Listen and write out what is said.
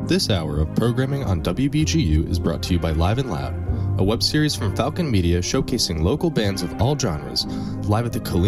This hour of programming on WBGU is brought to you by Live and Loud, a web series from Falcon Media showcasing local bands of all genres, live at the